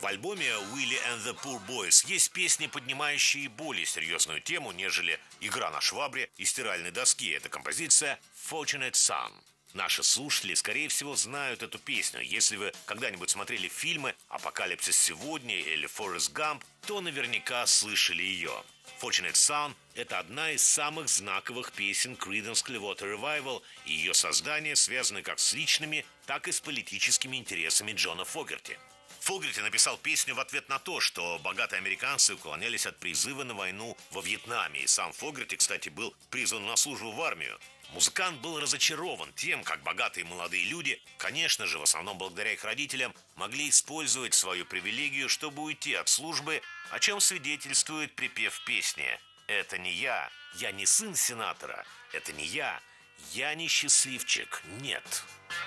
альбоме «Willie and the Poor Boys» есть песни, поднимающие более серьезную тему, нежели «Игра на швабре» и стиральной доске. Это композиция «Fortunate Son». Наши слушатели, скорее всего, знают эту песню. Если вы когда-нибудь смотрели фильмы «Апокалипсис сегодня» или «Форест Гамп», то наверняка слышали ее. «Fortunate Son» — это одна из самых знаковых песен Creedence Clearwater Revival, и ее создание связано как с личными, так и с политическими интересами Джона Фогерти. Фогерти написал песню в ответ на то, что богатые американцы уклонялись от призыва на войну во Вьетнаме, и сам Фогерти, кстати, был призван на службу в армию. Музыкант был разочарован тем, как богатые молодые люди, конечно же, в основном благодаря их родителям, могли использовать свою привилегию, чтобы уйти от службы, о чем свидетельствует припев песни «Это не я не сын сенатора, это не я не счастливчик, нет».